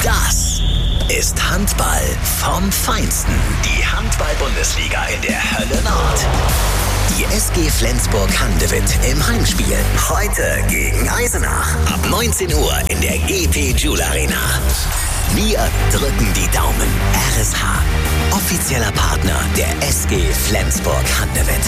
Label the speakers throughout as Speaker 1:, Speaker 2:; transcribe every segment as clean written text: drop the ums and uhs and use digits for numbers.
Speaker 1: Das ist Handball vom Feinsten. Die Handball-Bundesliga in der Hölle Nord. Die SG Flensburg-Handewitt im Heimspiel. Heute gegen Eisenach. Ab 19 Uhr in der GP Joule Arena. Wir drücken die Daumen. RSH, offizieller Partner der SG Flensburg-Handewitt.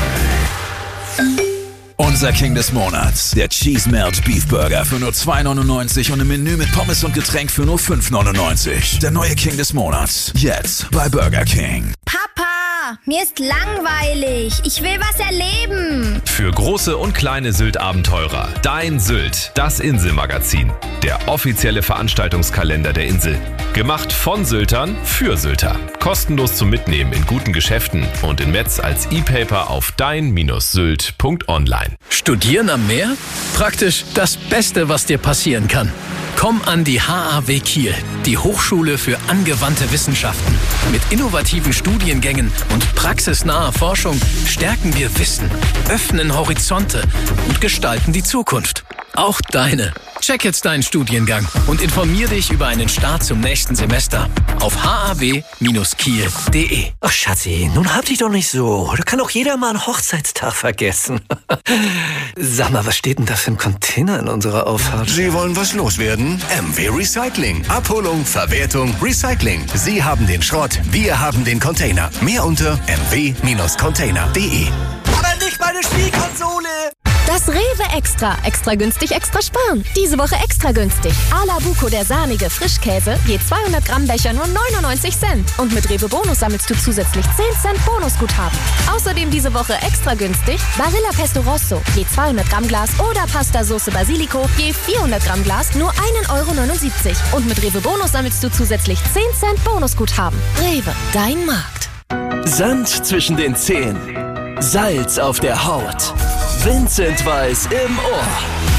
Speaker 2: Unser King des Monats, der Cheese Melt Beef Burger für nur $2,99 und ein Menü mit Pommes und Getränk für nur $5,99. Der neue King des Monats, jetzt bei Burger King.
Speaker 3: Papa, mir ist langweilig. Ich will was erleben.
Speaker 4: Für große und kleine Sylt-Abenteurer. Dein Sylt, das Inselmagazin. Der offizielle Veranstaltungskalender der Insel. Gemacht von Syltern für Sylter. Kostenlos zum Mitnehmen in guten Geschäften und in Metz als E-Paper auf dein-sylt.online.
Speaker 5: Studieren am Meer? Praktisch das Beste, was dir passieren kann. Komm an die HAW Kiel, die Hochschule für angewandte Wissenschaften. Mit innovativen Studiengängen und praxisnaher Forschung stärken wir Wissen, öffnen Horizonte und gestalten die Zukunft. Auch deine. Check jetzt deinen Studiengang und informier dich über einen Start zum nächsten Semester auf haw-kiel.de.
Speaker 6: Ach Schatzi, nun hab dich doch nicht so. Da kann auch jeder mal einen Hochzeitstag vergessen. Sag mal, was steht denn da für ein Container in unserer Auffahrt?
Speaker 7: Sie wollen was loswerden? MW Recycling. Abholung, Verwertung, Recycling. Sie haben den Schrott, wir haben den Container. Mehr unter mw-container.de.
Speaker 6: Aber nicht meine Spielkonsole!
Speaker 3: Das Rewe Extra. Extra günstig, extra sparen. Diese Woche extra günstig. Ala Buco, der sahnige Frischkäse, je 200 Gramm Becher nur 99 Cent. Und mit Rewe Bonus sammelst du zusätzlich 10 Cent Bonusguthaben. Außerdem diese Woche extra günstig Barilla Pesto Rosso, je 200 Gramm Glas oder Pasta Sauce Basilico, je 400 Gramm Glas nur 1,79 € Und mit Rewe Bonus sammelst du zusätzlich 10 Cent Bonusguthaben. Rewe, dein Markt.
Speaker 8: Sand zwischen den Zehen, Salz auf der Haut, Vincent Weiss im Ohr.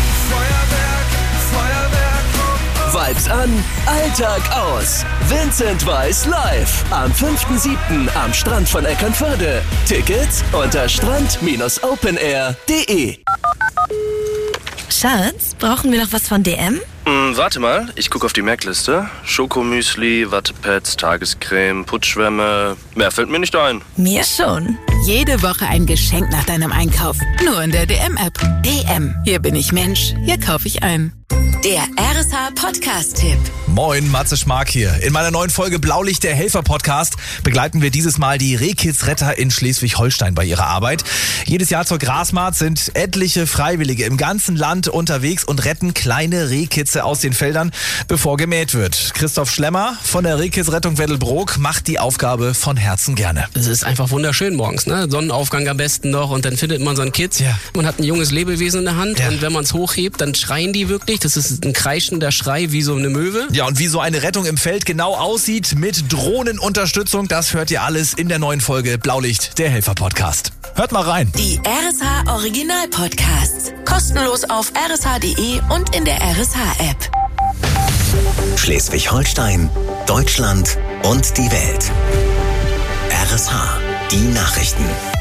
Speaker 8: Vibes an, Alltag aus. Vincent Weiss live am 5.7. am Strand von Eckernförde. Tickets unter strand-openair.de.
Speaker 3: Schatz, brauchen wir noch was von DM?
Speaker 9: Warte mal, ich gucke auf die Merkliste. Schokomüsli, Wattepads, Tagescreme, Putzschwämme. Mehr fällt mir nicht ein.
Speaker 3: Mir schon.
Speaker 10: Jede Woche ein Geschenk nach deinem Einkauf. Nur in der DM-App. DM. Hier bin ich Mensch. Hier kaufe ich ein.
Speaker 11: Der RSH-Podcast-Tipp.
Speaker 12: Moin, Matze Schmark hier. In meiner neuen Folge Blaulicht, der Helfer-Podcast, begleiten wir dieses Mal die Rehkitzretter in Schleswig-Holstein bei ihrer Arbeit. Jedes Jahr zur Grasmarkt sind etliche Freiwillige im ganzen Land unterwegs und retten kleine Rehkitze aus den Feldern, bevor gemäht wird. Christoph Schlemmer von der Rehkitzrettung Weddelbrook macht die Aufgabe von Herzen gerne.
Speaker 13: Es ist einfach wunderschön morgens, ne? Sonnenaufgang am besten noch und dann findet man so ein Kitz. Ja. Man hat ein junges Lebewesen in der Hand und wenn man es hochhebt, dann schreien die wirklich. Das ist ein kreischender Schrei wie so eine Möwe.
Speaker 12: Ja, und wie so eine Rettung im Feld genau aussieht mit Drohnenunterstützung, das hört ihr alles in der neuen Folge Blaulicht, der Helfer-Podcast. Hört mal rein.
Speaker 11: Die RSH Original-Podcasts. Kostenlos auf rsh.de und in der RSH-App.
Speaker 1: Schleswig-Holstein, Deutschland und die Welt. RSH, die Nachrichten.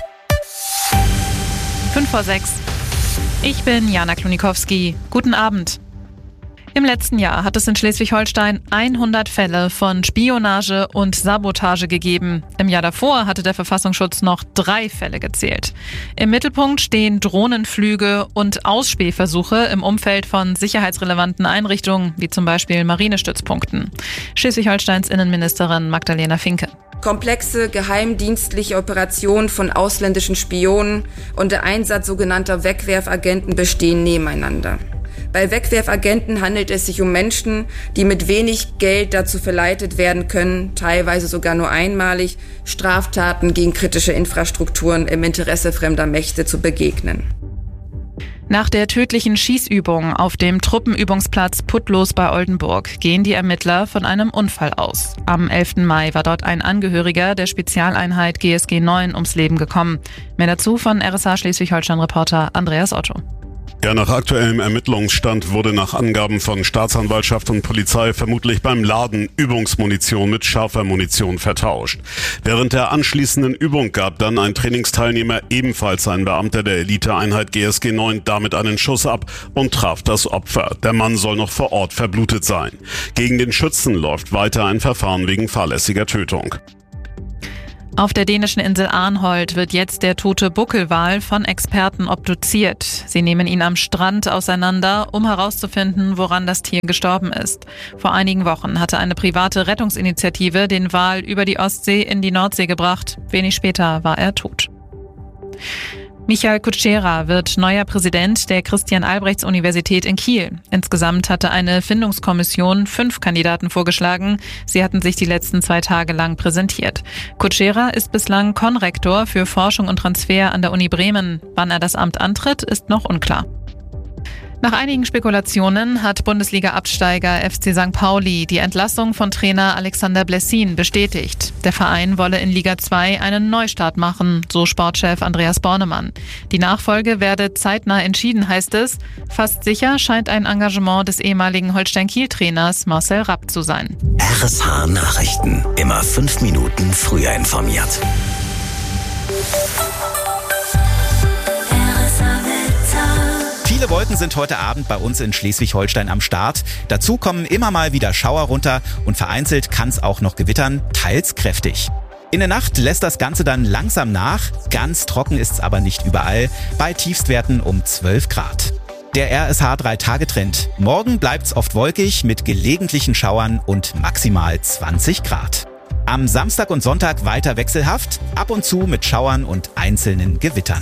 Speaker 14: 5:06. Ich bin Jana Klonikowski. Guten Abend. Im letzten Jahr hat es in Schleswig-Holstein 100 Fälle von Spionage und Sabotage gegeben. Im Jahr davor hatte der Verfassungsschutz noch 3 Fälle gezählt. Im Mittelpunkt stehen Drohnenflüge und Ausspähversuche im Umfeld von sicherheitsrelevanten Einrichtungen, wie zum Beispiel Marinestützpunkten. Schleswig-Holsteins Innenministerin Magdalena Finke.
Speaker 15: Komplexe geheimdienstliche Operationen von ausländischen Spionen und der Einsatz sogenannter Wegwerfagenten bestehen nebeneinander. Bei Wegwerfagenten handelt es sich um Menschen, die mit wenig Geld dazu verleitet werden können, teilweise sogar nur einmalig, Straftaten gegen kritische Infrastrukturen im Interesse fremder Mächte zu begegnen.
Speaker 14: Nach der tödlichen Schießübung auf dem Truppenübungsplatz Putlos bei Oldenburg gehen die Ermittler von einem Unfall aus. Am 11. Mai war dort ein Angehöriger der Spezialeinheit GSG 9 ums Leben gekommen. Mehr dazu von RSH Schleswig-Holstein-Reporter Andreas Otto.
Speaker 16: Ja, nach aktuellem Ermittlungsstand wurde nach Angaben von Staatsanwaltschaft und Polizei vermutlich beim Laden Übungsmunition mit scharfer Munition vertauscht. Während der anschließenden Übung gab dann ein Trainingsteilnehmer, ebenfalls ein Beamter der Eliteeinheit GSG 9, damit einen Schuss ab und traf das Opfer. Der Mann soll noch vor Ort verblutet sein. Gegen den Schützen läuft weiter ein Verfahren wegen fahrlässiger Tötung.
Speaker 14: Auf der dänischen Insel Arnhold wird jetzt der tote Buckelwal von Experten obduziert. Sie nehmen ihn am Strand auseinander, um herauszufinden, woran das Tier gestorben ist. Vor einigen Wochen hatte eine private Rettungsinitiative den Wal über die Ostsee in die Nordsee gebracht. Wenig später war er tot. Michael Kutschera wird neuer Präsident der Christian-Albrechts-Universität in Kiel. Insgesamt hatte eine Findungskommission 5 Kandidaten vorgeschlagen. Sie hatten sich die letzten 2 Tage lang präsentiert. Kutschera ist bislang Konrektor für Forschung und Transfer an der Uni Bremen. Wann er das Amt antritt, ist noch unklar. Nach einigen Spekulationen hat Bundesliga-Absteiger FC St. Pauli die Entlassung von Trainer Alexander Blessin bestätigt. Der Verein wolle in Liga 2 einen Neustart machen, so Sportchef Andreas Bornemann. Die Nachfolge werde zeitnah entschieden, heißt es. Fast sicher scheint ein Engagement des ehemaligen Holstein-Kiel-Trainers Marcel Rapp zu sein.
Speaker 1: RSH Nachrichten. Immer 5 Minuten früher informiert.
Speaker 17: Viele Wolken sind heute Abend bei uns in Schleswig-Holstein am Start. Dazu kommen immer mal wieder Schauer runter und vereinzelt kann es auch noch gewittern, teils kräftig. In der Nacht lässt das Ganze dann langsam nach. Ganz trocken ist es aber nicht überall, bei Tiefstwerten um 12 Grad. Der RSH 3-Tage-Trend. Morgen bleibt's oft wolkig mit gelegentlichen Schauern und maximal 20 Grad. Am Samstag und Sonntag weiter wechselhaft, ab und zu mit Schauern und einzelnen Gewittern.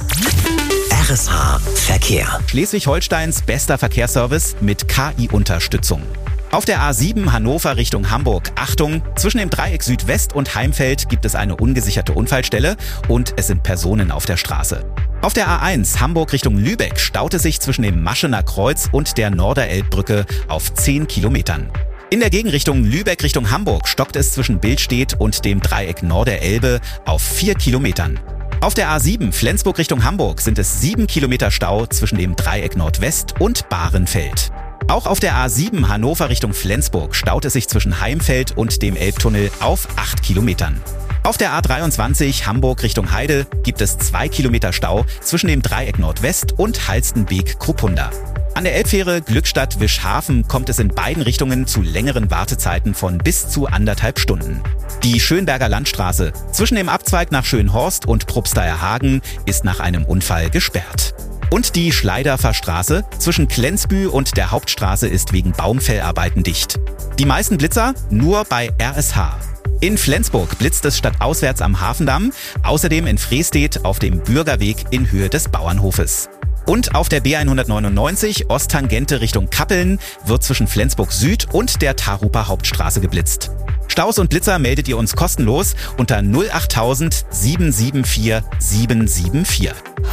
Speaker 1: RSH Verkehr.
Speaker 17: Schleswig-Holsteins bester Verkehrsservice mit KI-Unterstützung. Auf der A7 Hannover Richtung Hamburg. Achtung, zwischen dem Dreieck Südwest und Heimfeld gibt es eine ungesicherte Unfallstelle und es sind Personen auf der Straße. Auf der A1 Hamburg Richtung Lübeck staut es sich zwischen dem Maschener Kreuz und der Norderelbbrücke auf 10 Kilometern. In der Gegenrichtung Lübeck Richtung Hamburg stockt es zwischen Billstedt und dem Dreieck Norderelbe auf 4 Kilometern. Auf der A7 Flensburg Richtung Hamburg sind es 7 Kilometer Stau zwischen dem Dreieck Nordwest und Bahrenfeld. Auch auf der A7 Hannover Richtung Flensburg staut es sich zwischen Heimfeld und dem Elbtunnel auf 8 Kilometern. Auf der A23 Hamburg Richtung Heide gibt es 2 Kilometer Stau zwischen dem Dreieck Nordwest und Halstenbeek-Kruppunda. An der Elbfähre Glückstadt-Wischhafen kommt es in beiden Richtungen zu längeren Wartezeiten von bis zu 1,5 Stunden. Die Schönberger Landstraße zwischen dem Abzweig nach Schönhorst und Probsteierhagen ist nach einem Unfall gesperrt. Und die Schleiderfer Straße zwischen Klenzbü und der Hauptstraße ist wegen Baumfellarbeiten dicht. Die meisten Blitzer nur bei RSH. In Flensburg blitzt es stadtauswärts am Hafendamm, außerdem in Frestedt auf dem Bürgerweg in Höhe des Bauernhofes. Und auf der B199 Osttangente Richtung Kappeln wird zwischen Flensburg Süd und der Taruper Hauptstraße geblitzt. Staus und Blitzer meldet ihr uns kostenlos unter 08000 774 774.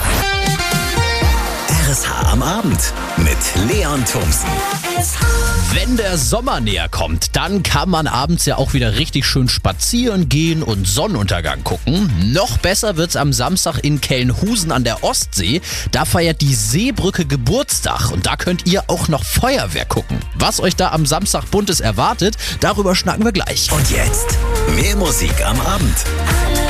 Speaker 1: RSH am Abend mit Leon Thomsen.
Speaker 18: Wenn der Sommer näher kommt, dann kann man abends ja auch wieder richtig schön spazieren gehen und Sonnenuntergang gucken. Noch besser wird's am Samstag in Kelnhusen an der Ostsee. Da feiert die Seebrücke Geburtstag und da könnt ihr auch noch Feuerwehr gucken. Was euch da am Samstag Buntes erwartet, darüber schnacken wir gleich.
Speaker 1: Und jetzt mehr Musik am Abend.